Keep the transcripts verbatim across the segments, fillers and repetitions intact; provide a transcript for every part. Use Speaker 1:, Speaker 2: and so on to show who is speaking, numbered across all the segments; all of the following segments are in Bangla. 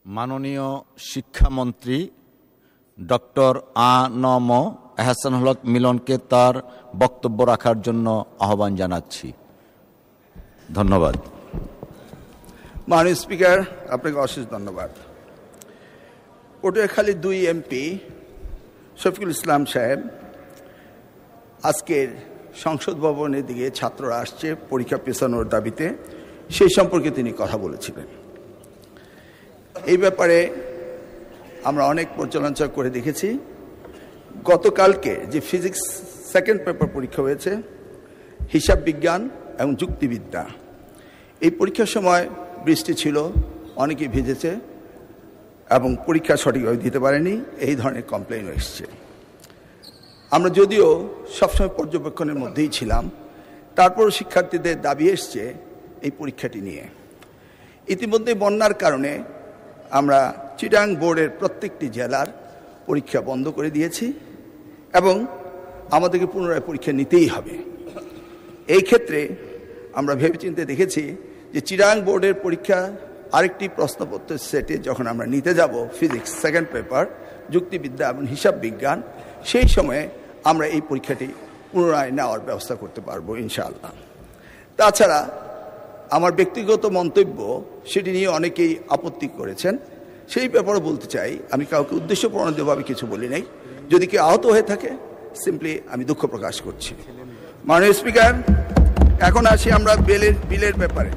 Speaker 1: মাননীয় শিক্ষামন্ত্রী ডক্টর আ ন ম এহসানুল হক মিলনকে তার বক্তব্য রাখার জন্য আহ্বান জানাচ্ছি। ধন্যবাদ।
Speaker 2: মাননীয় স্পিকার, আপনাকে অশেষ ধন্যবাদ। পটুয়াখালী দুই এমপি শফিকুল ইসলাম সাহেব আজকের সংসদ ভবনের দিকে ছাত্ররা আসছে পরীক্ষা পেছানোর দাবিতে, সেই সম্পর্কে তিনি কথা বলেছিলেন। এই ব্যাপারে আমরা অনেক পর্যালোচনা করে দেখেছি। গতকালকে যে ফিজিক্স সেকেন্ড পেপার পরীক্ষা হয়েছে, হিসাব বিজ্ঞান এবং যুক্তিবিদ্যা, এই পরীক্ষার সময় বৃষ্টি ছিল, অনেকে ভিজেছে এবং পরীক্ষা সঠিকভাবে দিতে পারেনি, এই ধরনের কমপ্লেইন এসছে। আমরা যদিও সবসময় পর্যবেক্ষণের মধ্যেই ছিলাম, তারপরও শিক্ষার্থীদের দাবি এসছে এই পরীক্ষাটি নিয়ে। ইতিমধ্যে বন্যার কারণে আমরা চিটাং বোর্ডের প্রত্যেকটি জেলার পরীক্ষা বন্ধ করে দিয়েছি এবং আমাদেরকে পুনরায় পরীক্ষা নিতেই হবে। এই ক্ষেত্রে আমরা ভেবেচিন্তে দেখেছি যে চিটাং বোর্ডের পরীক্ষা আরেকটি প্রশ্নপত্রের সেটে যখন আমরা নিতে যাব ফিজিক্স সেকেন্ড পেপার, যুক্তিবিদ্যা এবং হিসাব বিজ্ঞান, সেই সময়ে আমরা এই পরীক্ষাটি পুনরায় নেওয়ার ব্যবস্থা করতে পারবো ইনশাআল্লাহ। তাছাড়া আমার ব্যক্তিগত মন্তব্য, সেটি নিয়ে অনেকেই আপত্তি করেছেন, সেই ব্যাপারে বলতে চাই, আমি কাউকে উদ্দেশ্য প্রণোদিতভাবে কিছু বলি নাই। যদি কেউ আহত হয়ে থাকে, সিম্পলি আমি দুঃখ প্রকাশ করছি। মাননীয় স্পিকার, এখন আসি আমরা বিলের বিলের ব্যাপারে।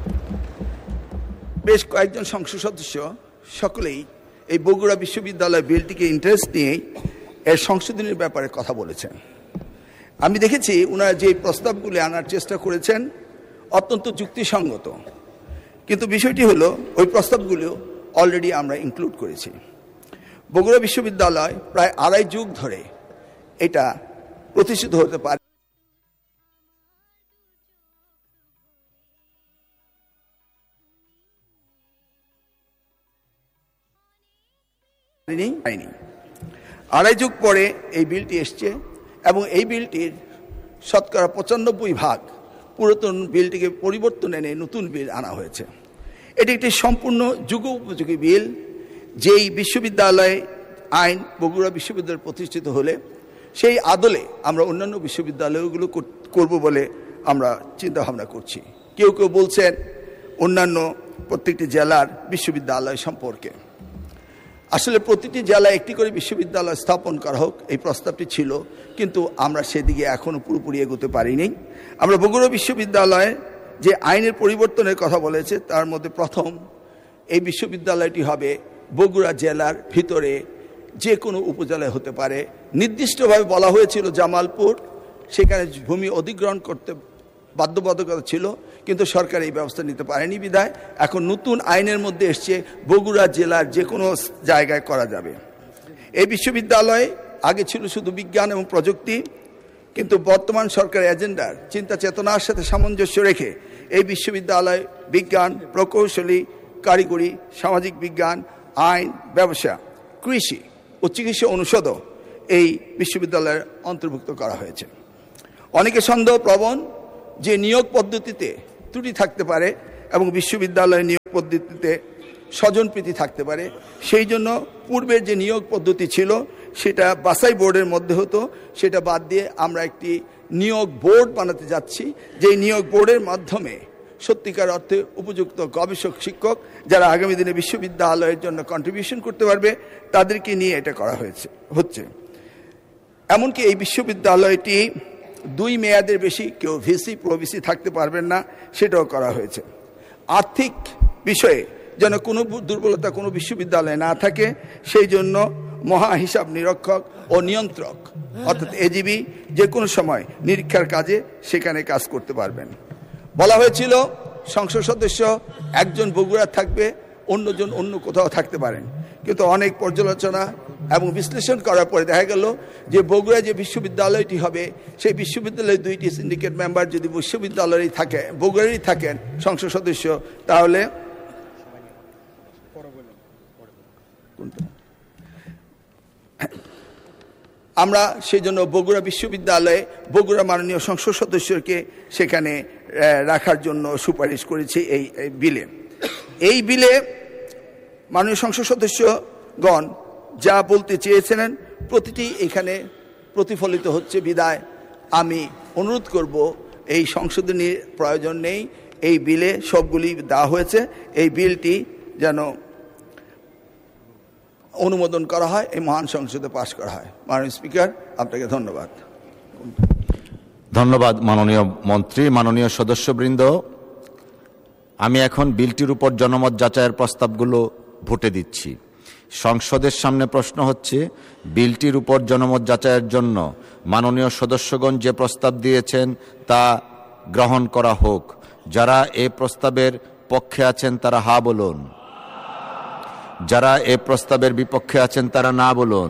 Speaker 2: বেশ কয়েকজন সংসদ সদস্য সকলেই এই বগুড়া বিশ্ববিদ্যালয় বিলটিকে ইন্টারেস্ট নিয়েই এর সংশোধনের ব্যাপারে কথা বলেছেন। আমি দেখেছি ওনারা যে প্রস্তাবগুলি আনার চেষ্টা করেছেন অত্যন্ত যুক্তিসঙ্গত, কিন্তু বিষয়টি হলো ওই প্রস্তাবগুলো অলরেডি আমরা ইনক্লুড করেছি। বগুড়া বিশ্ববিদ্যালয় প্রায় আড়াই যুগ ধরে এটা প্রতিষ্ঠিত হতে পারে হয়নি। আড়াই যুগ পরে এই বিলটি এসছে এবং এই বিলটির শতকরা পঁচানব্বই ভাগ পুরাতন বিলটিকে পরিবর্তন এনে নতুন বিল আনা হয়েছে। এটি একটি সম্পূর্ণ যুগ উপযোগী বিল, যেই বিশ্ববিদ্যালয় আইন বগুড়া বিশ্ববিদ্যালয় প্রতিষ্ঠিত হলে সেই আদলে আমরা অন্যান্য বিশ্ববিদ্যালয়গুলো করব বলে আমরা চিন্তা ভাবনা করছি। কেউ কেউ বলছেন অন্যান্য প্রত্যেকটি জেলার বিশ্ববিদ্যালয় সম্পর্কে। আসলে প্রতিটি জেলায় একটি করে বিশ্ববিদ্যালয় স্থাপন করা হোক, এই প্রস্তাবটি ছিল, কিন্তু আমরা সেদিকে এখনো পুরোপুরি এগোতে পারিনি। আমরা বগুড়া বিশ্ববিদ্যালয়ে যে আইনের পরিবর্তনের কথা বলেছে, তার মধ্যে প্রথম এই বিশ্ববিদ্যালয়টি হবে বগুড়া জেলার ভিতরে যে কোনো উপজেলায় হতে পারে। নির্দিষ্টভাবে বলা হয়েছিল জামালপুর, সেখানে ভূমি অধিগ্রহণ করতে বাধ্যবাধকতা ছিল, কিন্তু সরকার এই ব্যবস্থা নিতে পারেনি বিধায় এখন নতুন আইনের মধ্যে এসছে বগুড়া জেলার যে কোনো জায়গায় করা যাবে। এই বিশ্ববিদ্যালয় আগে ছিল শুধু বিজ্ঞান এবং প্রযুক্তি, কিন্তু বর্তমান সরকার এজেন্ডার চিন্তা চেতনার সাথে সামঞ্জস্য রেখে এই বিশ্ববিদ্যালয় বিজ্ঞান, প্রকৌশলী, কারিগরি, সামাজিক বিজ্ঞান, আইন, ব্যবসা, কৃষি ও চিকিৎসা অনুষদও এই বিশ্ববিদ্যালয়ের অন্তর্ভুক্ত করা হয়েছে। অনেকে সন্দেহ প্রবণ যে নিয়োগ পদ্ধতিতে ত্রুটি থাকতে পারে এবং বিশ্ববিদ্যালয়ের নিয়োগ পদ্ধতিতে স্বজনপ্রীতি থাকতে পারে, সেই জন্য পূর্বের যে নিয়োগ পদ্ধতি ছিল সেটা বাছাই বোর্ডের মধ্যে হতো, সেটা বাদ দিয়ে আমরা একটি নিয়োগ বোর্ড বানাতে যাচ্ছি, যেই নিয়োগ বোর্ডের মাধ্যমে সত্যিকার অর্থে উপযুক্ত গবেষক শিক্ষক যারা আগামী দিনে বিশ্ববিদ্যালয়ের জন্য কন্ট্রিবিউশন করতে পারবে, তাদেরকে নিয়ে এটা করা হয়েছে হচ্ছে। এমনকি এই বিশ্ববিদ্যালয়টি দুই মেয়াদের বেশি কেউ ভিসি প্রভিসি থাকতে পারবেন না, সেটাও করা হয়েছে। আর্থিক বিষয়ে যেন কোনো দুর্বলতা কোনো বিশ্ববিদ্যালয়ে না থাকে, সেই জন্য মহা হিসাব নিরীক্ষক ও নিয়ন্ত্রক অর্থাৎ এজিবি যে কোনো সময় নিরীক্ষার কাজে সেখানে কাজ করতে পারবেন। বলা হয়েছিল সংসদ সদস্য একজন বগুড়া থাকবে, অন্যজন অন্য কোথাও থাকতে পারেন, কিন্তু অনেক পর্যালোচনা এবং বিশ্লেষণ করার পরে দেখা গেল যে বগুড়া যে বিশ্ববিদ্যালয়টি হবে, সেই বিশ্ববিদ্যালয়ের দুইটি সিন্ডিকেট মেম্বার যদি বিশ্ববিদ্যালয়েই থাকে বগুড়ারই থাকেন সংসদ সদস্য, তাহলে আমরা সেই জন্য বগুড়া বিশ্ববিদ্যালয়ে বগুড়া মাননীয় সংসদ সদস্যকে সেখানে রাখার জন্য সুপারিশ করেছি এই বিলে। এই বিলে মাননীয় সংসদ সদস্যগণ যা বলতে চেয়েছিলেন প্রতিটি এখানে প্রতিফলিত হচ্ছে বিদায় আমি অনুরোধ করব এই সংশোধনীর প্রয়োজন নেই, এই বিলে সবগুলি দেওয়া হয়েছে, এই বিলটি যেন অনুমোদন করা হয়, এই মহান সংসদে পাশ করা হয়। মাননীয় স্পিকার, আপনাকে ধন্যবাদ।
Speaker 1: ধন্যবাদ মাননীয় মন্ত্রী। মাননীয় সদস্যবৃন্দ, আমি এখন বিলটির উপর জনমত যাচাইয়ের প্রস্তাবগুলো ভোটে দিচ্ছি। সংসদের সামনে প্রশ্ন হচ্ছে, বিলটির উপর জনমত যাচাইয়ের জন্য মাননীয় সদস্যগণ যে প্রস্তাব দিয়েছেন তা গ্রহণ করা হোক। যারা এই প্রস্তাবের পক্ষে আছেন তারা হা বলুন, যারা এই প্রস্তাবের বিপক্ষে আছেন তারা না বলুন।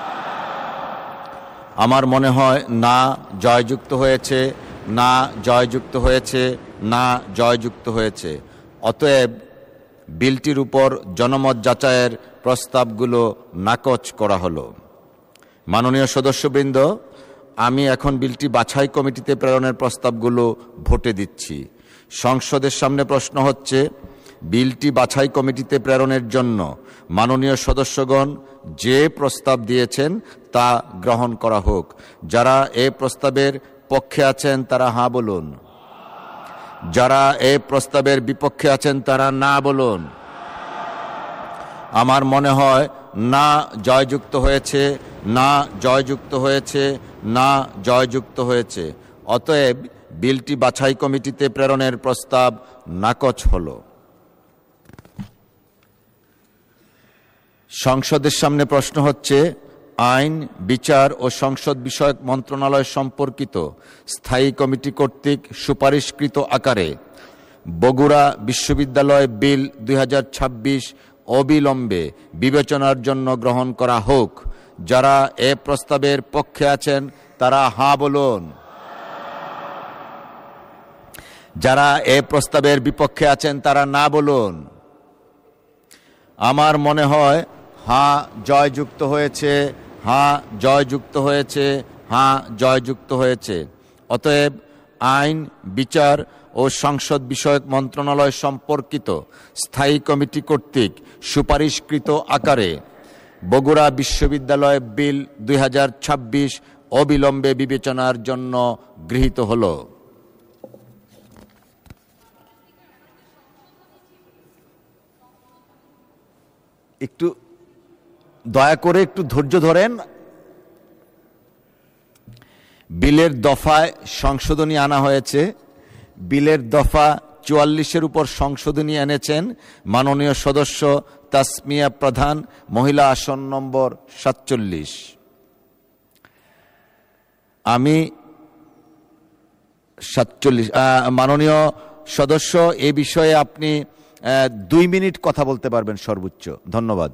Speaker 1: আমার মনে হয় না জয়যুক্ত হয়েছে, না জয়যুক্ত হয়েছে, না জয়যুক্ত হয়েছে। অতএব বিলটির উপর জনমত যাচাইয়ের প্রস্তাবগুলো নাকচ করা হলো। মাননীয় সদস্যবৃন্দ, আমি এখন বিলটি বাছাই কমিটিতে প্রেরণের প্রস্তাবগুলো ভোটে দিচ্ছি। সংসদের সামনে প্রশ্ন হচ্ছে, বিলটি বাছাই কমিটিতে প্রেরণের জন্য মাননীয় সদস্যগণ যে প্রস্তাব দিয়েছেন তা গ্রহণ করা হোক। যারা এই প্রস্তাবের পক্ষে আছেন তারা হ্যাঁ বলুন, যারা এই প্রস্তাবের বিপক্ষে আছেন তারা না বলুন। আমার মনে হয় না জয়যুক্ত হয়েছে, না জয়যুক্ত হয়েছে, না জয়যুক্ত হয়েছে। অতএব বিলটি বাছাই কমিটিতে প্রেরণের প্রস্তাব নাকচ হল। সংসদের সামনে প্রশ্ন হচ্ছে, আইন, বিচার ও সংসদ বিষয়ক মন্ত্রণালয় সম্পর্কিত স্থায়ী কমিটি কর্তৃক সুপারিশকৃত আকারে বগুড়া বিশ্ববিদ্যালয় বিল দুই হাজার ছাব্বিশ অবিলম্বে বিবেচনার জন্য গ্রহণ করা হোক। যারা এ প্রস্তাবের পক্ষে আছেন তারা হাঁ বলুন, যারা এ প্রস্তাবের বিপক্ষে আছেন তারা না বলুন। আমার মনে হয় হাঁ জয়যুক্ত হয়েছে, হাঁ জয়যুক্ত হয়েছে, হাঁ জয়যুক্ত হয়েছে। অতএব আইন, বিচার ও সংসদ বিষয়ক মন্ত্রণালয় সম্পর্কিত স্থায়ী কমিটি কর্তৃক সুপারিশকৃত আকারে বগুড়া বিশ্ববিদ্যালয় বিল দুই হাজার ছাব্বিশ অবিলম্বে বিবেচনার জন্য গৃহীত হল। একটু দয়া করে একটু ধৈর্য ধরেন। বিলের দফায় সংশোধনী আনা হয়েছে। বিলের দফা চুয়াল্লিশের উপর সংশোধনী এনেছেন মাননীয় সদস্য তাসমিয়া প্রধান, মহিলা আসন নম্বর সাতচল্লিশ। আমি সাতচল্লিশ মাননীয় সদস্য, এ বিষয়ে আপনি দুই মিনিট কথা বলতে পারবেন সর্বোচ্চ। ধন্যবাদ।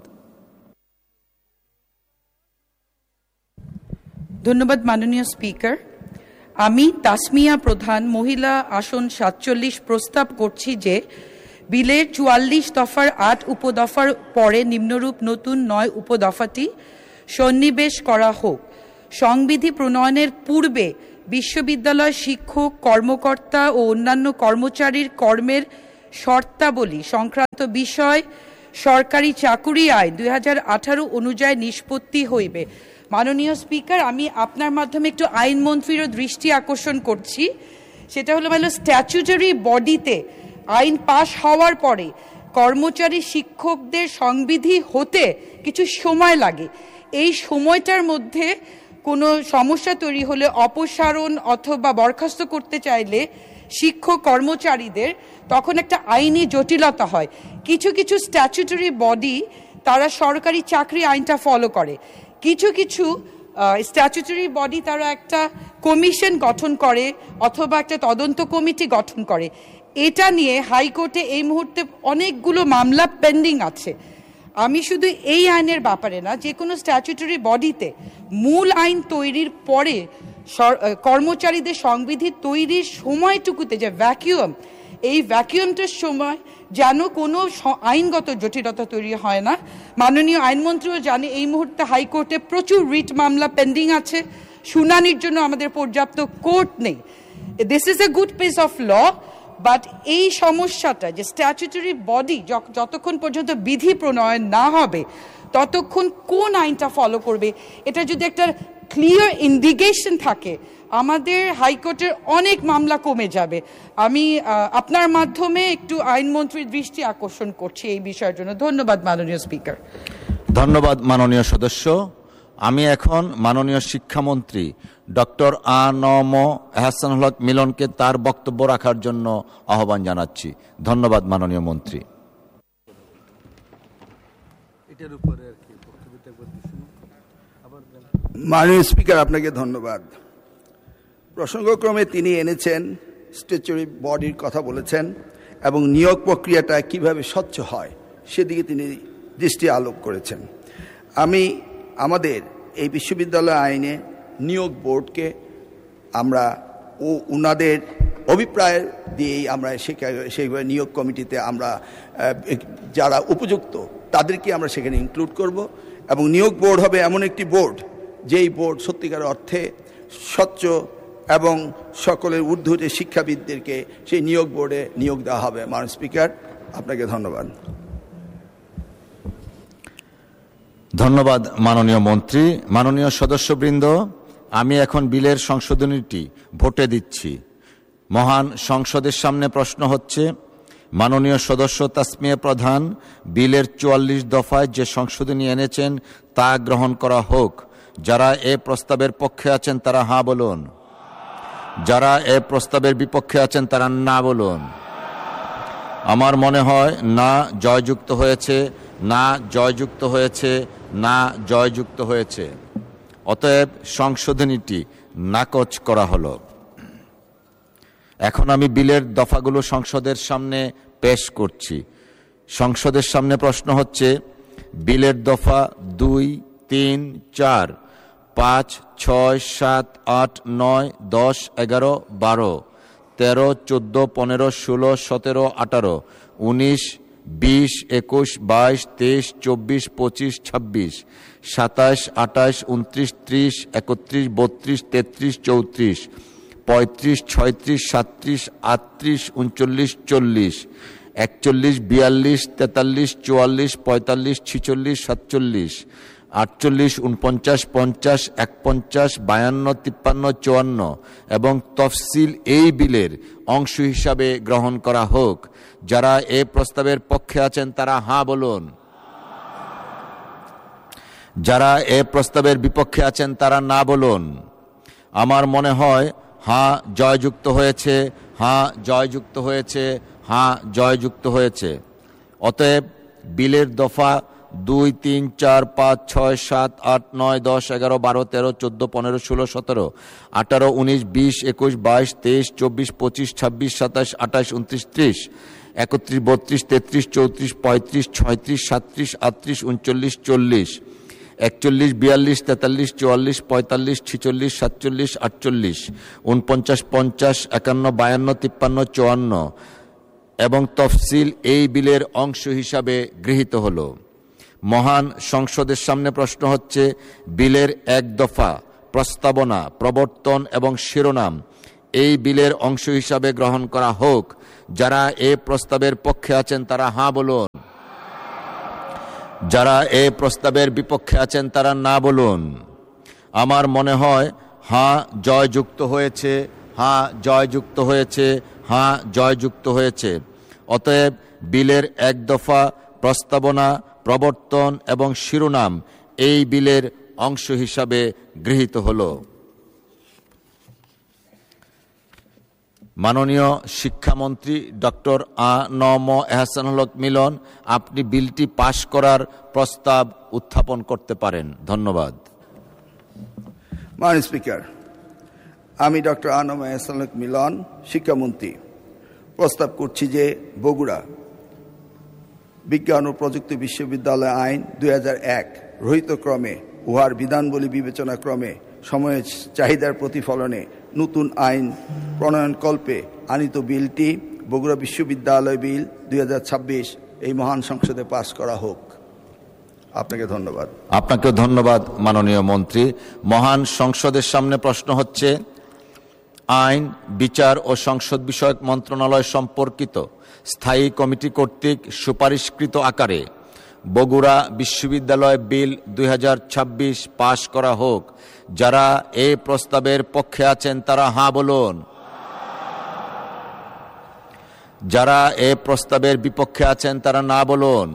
Speaker 3: ধন্যবাদ মাননীয় স্পিকার। আমি তাসমিয়া প্রধান, মহিলা আসন সাতচল্লিশ প্রস্তাব করছি যে বিলের চুয়াল্লিশ দফার আট উপদফার পরে নিম্নরূপ নতুন নয় উপদফাটি সন্নিবেশ করা হোক। সংবিধি প্রণয়নের পূর্বে বিশ্ববিদ্যালয় শিক্ষক, কর্মকর্তা ও অন্যান্য কর্মচারীর কর্মের শর্তাবলী সংক্রান্ত বিষয় সরকারি চাকুরি আইন দুই হাজার আঠারো অনুযায়ী নিষ্পত্তি হইবে। মাননীয় স্পিকার, আমি আপনার মাধ্যমে একটু আইনমন্ত্রীরও দৃষ্টি আকর্ষণ করছি। সেটা হলো মানে স্ট্যাচুটারি বডিতে আইন পাশ হওয়ার পরে কর্মচারী শিক্ষকদের সংবিধি হতে কিছু সময় লাগে। এই সময়টার মধ্যে কোনো সমস্যা তৈরি হলে অপসারণ অথবা বরখাস্ত করতে চাইলে শিক্ষক কর্মচারীদের তখন একটা আইনি জটিলতা হয়। কিছু কিছু স্ট্যাচুটারি বডি তারা সরকারি চাকরি আইনটা ফলো করে, কিছু কিছু স্ট্যাচুটারি বডি তারা একটা কমিশন গঠন করে অথবা একটা তদন্ত কমিটি গঠন করে। এটা নিয়ে হাইকোর্টে এই মুহূর্তে অনেকগুলো মামলা পেন্ডিং আছে। আমি শুধু এই আইনের ব্যাপারে না, যে কোনো স্ট্যাচুটারি বডিতে মূল আইন তৈরির পরে কর্মচারীদের সংবিধি তৈরির সময়টুকুতে যে ভ্যাকিউম, এই ভ্যাকিউমটার সময় যেন কোনো আইনগত জটিলতা তৈরি হয় না। মাননীয় আইনমন্ত্রীও জানে এই মুহূর্তে হাইকোর্টে প্রচুর রিট মামলা পেন্ডিং আছে, শুনানির জন্য আমাদের পর্যাপ্ত কোর্ট নেই। This is a good piece of law but এই সমস্যাটা যে স্ট্যাচুটরি বডি যতক্ষণ পর্যন্ত বিধি প্রণয়ন না হবে ততক্ষণ কোন আইনটা ফলো করবে, এটা যদি একটা ক্লিয়ার ইন্ডিকেশন থাকে আমাদের হাইকোর্টের অনেক মামলা কমে যাবে। আমি আপনার মাধ্যমে একটু আইনমন্ত্রীর দৃষ্টি আকর্ষণ করছি এই বিষয়ের জন্য। ধন্যবাদ মাননীয় স্পিকার।
Speaker 1: ধন্যবাদ মাননীয় সদস্য। আমি এখন মাননীয় শিক্ষামন্ত্রী ডক্টর আ ন ম এহসানুল হক মিলনকে তার বক্তব্য রাখার জন্য আহ্বান জানাচ্ছি। ধন্যবাদ মাননীয় মন্ত্রী।
Speaker 2: মাননীয় স্পিকার, আপনাকে ধন্যবাদ। প্রসঙ্গক্রমে তিনি এনেছেন স্ট্যাচুটরি বডির কথা বলেছেন এবং নিয়োগ প্রক্রিয়াটা কিভাবে স্বচ্ছ হয় সেদিকে তিনি দৃষ্টি আলোক করেছেন। আমি আমাদের এই বিশ্ববিদ্যালয় আইনে নিয়োগ বোর্ডকে আমরা ও উনাদের অভিপ্রায় দিয়েই আমরা সেইভাবে নিয়োগ কমিটিতে আমরা যারা উপযুক্ত তাদেরকে আমরা সেখানে ইনক্লুড করব এবং নিয়োগ বোর্ড হবে এমন একটি বোর্ড যেই বোর্ড সত্যিকার অর্থে স্বচ্ছ এবং সকলের ঊর্ধ্বে যে শিক্ষাবিদদেরকে সেই নিয়োগ বোর্ডে নিয়োগ দেওয়া হবে। মাননীয় স্পিকার, আপনাকে ধন্যবাদ।
Speaker 1: ধন্যবাদ মাননীয় মন্ত্রী। মাননীয় সদস্যবৃন্দ, আমি এখন বিলের সংশোধনীটি ভোটে দিচ্ছি। মহান সংসদের সামনে প্রশ্ন হচ্ছে, মাননীয় সদস্য তাসমিয়া প্রধান বিলের চুয়াল্লিশ দফায় যে সংশোধনী এনেছেন তা গ্রহণ করা হোক। যারা এ প্রস্তাবের পক্ষে আছেন তারা হ্যাঁ বলুন, যারা এ প্রস্তাবের বিপক্ষে আছেন তারা না বলুন। আমার মনে হয় না জয়যুক্ত হয়েছে, না জয়যুক্ত হয়েছে, না জয়যুক্ত হয়েছে। অতএব সংশোধনীটি নাকচ করা হলো। এখন আমি বিলের দফাগুলো সংসদের সামনে পেশ করছি। সংসদের সামনে প্রশ্ন হচ্ছে, বিলের দফা দুই, তিন, চার, পাঁচ, ছয়, সাত, আট, নয়, দশ, এগারো, বারো, তেরো, চোদ্দ, পনেরো, ষোলো, সতেরো, আঠারো, উনিশ, বিশ, একুশ, বাইশ, তেইশ, চব্বিশ, পঁচিশ, ছাব্বিশ, সাতাশ, আঠাশ, উনত্রিশ, ত্রিশ, একত্রিশ, বত্রিশ, তেত্রিশ, চৌত্রিশ, পঁয়ত্রিশ, ছয়ত্রিশ, সাতত্রিশ, আটত্রিশ, উনচল্লিশ, চল্লিশ, একচল্লিশ, বিয়াল্লিশ, তেতাল্লিশ, চুয়াল্লিশ, পঁয়তাল্লিশ, ছিচল্লিশ, সাতচল্লিশ, আটচল্লিশ, উনপঞ্চাশ, পঞ্চাশ, একপঞ্চাশ, বায়ান্ন, তিপ্পান্ন, চুয়ান্ন এবং তফসিল এই বিলের অংশ হিসাবে গ্রহণ করা হোক। যারা এ প্রস্তাবের পক্ষে আছেন তারা হ্যাঁ বলুন, যারা এ প্রস্তাবের বিপক্ষে আছেন তারা না বলুন। আমার মনে হয় হ্যাঁ জয়যুক্ত হয়েছে, হ্যাঁ জয়যুক্ত হয়েছে, হ্যাঁ জয়যুক্ত হয়েছে। অতএব বিলের দফা দুই, তিন, চার, পাঁচ, ছয়, সাত, আট, নয়, দশ, এগারো, বারো, তেরো, চোদ্দ, পনেরো, ষোলো, সতেরো, আঠারো, উনিশ, বিশ, একুশ, বাইশ, তেইশ, চব্বিশ, পঁচিশ, ছাব্বিশ, সাতাশ, আঠাশ, উনত্রিশ, ত্রিশ, একত্রিশ, বত্রিশ, তেত্রিশ, চৌত্রিশ, পঁয়ত্রিশ, ছয়ত্রিশ, সাতত্রিশ, আটত্রিশ, উনচল্লিশ, চল্লিশ, একচল্লিশ, বিয়াল্লিশ, তেতাল্লিশ, চুয়াল্লিশ, পঁয়তাল্লিশ, ছিচল্লিশ, সাতচল্লিশ, আটচল্লিশ, উনপঞ্চাশ, পঞ্চাশ, একান্ন, বায়ান্ন, তিপ্পান্ন, চুয়ান্ন এবং তফসিল এই বিলের অংশ হিসাবে গৃহীত হলো। মহান সংসদের সামনে প্রশ্ন হচ্ছে, বিলের এক দফা প্রস্তাবনা, প্রবর্তন এবং শিরোনাম এই বিলের অংশ হিসাবে গ্রহণ করা হোক। যারা এ প্রস্তাবের পক্ষে আছেন তারা হ্যাঁ বলুন, যারা এ প্রস্তাবের বিপক্ষে আছেন তারা না বলুন। আমার মনে হয় হ্যাঁ জয়যুক্ত হয়েছে, হ্যাঁ জয়যুক্ত হয়েছে, হ্যাঁ জয়যুক্ত হয়েছে। অতএব বিলের এক দফা প্রস্তাবনা, প্রবর্তন এবং শিরোনাম এই বিলের অংশ হিসাবে গৃহীত হলো। মাননীয় শিক্ষামন্ত্রী ডক্টর আ ন ম এহসানুল হক মিলন, আপনি বিলটি পাশ করার প্রস্তাব উত্থাপন করতে পারেন। ধন্যবাদ।
Speaker 2: মাননীয় স্পিকার, আমি ডক্টর আ ন ম এহসানুল হক মিলন শিক্ষামন্ত্রী প্রস্তাব করছি যে বগুড়া বিজ্ঞান ও প্রযুক্তি বিশ্ববিদ্যালয় আইন দুই হাজার এক রহিত ক্রমে উহার বিধানবলী বিবেচনা ক্রমে সময়ের চাহিদার প্রতিফলনে নতুন আইন প্রণয়নকল্পে আনিত বিলটি বগুড়া বিশ্ববিদ্যালয় বিল দুই হাজার ছাব্বিশ এই মহান সংসদে পাশ করা হোক। আপনাকে ধন্যবাদ।
Speaker 1: আপনাকে ধন্যবাদ মাননীয় মন্ত্রী। মহান সংসদের সামনে প্রশ্ন হচ্ছে, আইন, বিচার ও সংসদ বিষয়ক মন্ত্রণালয় সম্পর্কিত স্থায়ী কমিটি কর্তৃক সুপারিশকৃত আকারে বগুড়া বিশ্ববিদ্যালয় বিল দুই হাজার ছাব্বিশ পাশ করা হোক। যারা এ প্রস্তাবের পক্ষে আছেন তারা হাঁ বলুন। যারা এ প্রস্তাবের বিপক্ষে আছেন তারা না বলুন।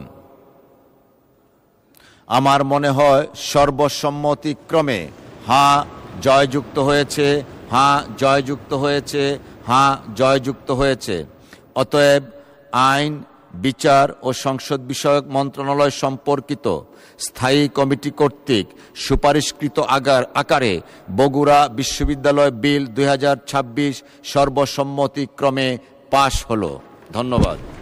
Speaker 1: আমার মনে হয় সর্বসম্মতিক্রমে হাঁ জয়যুক্ত হয়েছে, হাঁ জয়যুক্ত হয়েছে, হাঁ জয়যুক্ত হয়েছে। অতএব আইন, বিচার ও সংসদ বিষয়ক মন্ত্রণালয় সম্পর্কিত স্থায়ী কমিটি কর্তৃক সুপারিশকৃত আগার আকারে বগুড়া বিশ্ববিদ্যালয় বিল দুই হাজার ছাব্বিশ সর্বসম্মতিক্রমে পাশ হলো। ধন্যবাদ।